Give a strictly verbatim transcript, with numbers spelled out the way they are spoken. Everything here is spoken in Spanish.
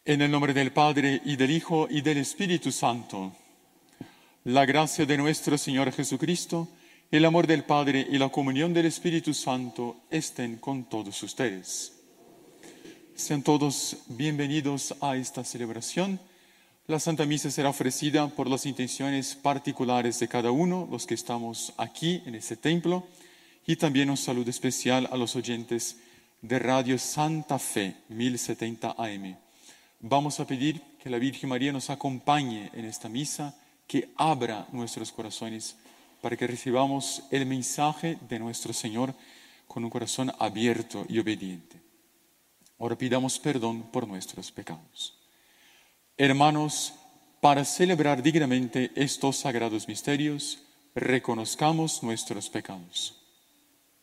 En el nombre del Padre, y del Hijo, y del Espíritu Santo. La gracia de nuestro Señor Jesucristo, el amor del Padre y la comunión del Espíritu Santo estén con todos ustedes. Sean todos bienvenidos a esta celebración. La Santa Misa será ofrecida por las intenciones particulares de cada uno, los que estamos aquí en este templo, y también un saludo especial a los oyentes de Radio Santa Fe mil setenta A M. Vamos a pedir que la Virgen María nos acompañe en esta misa, que abra nuestros corazones para que recibamos el mensaje de nuestro Señor con un corazón abierto y obediente. Ahora pidamos perdón por nuestros pecados. Hermanos, para celebrar dignamente estos sagrados misterios, reconozcamos nuestros pecados.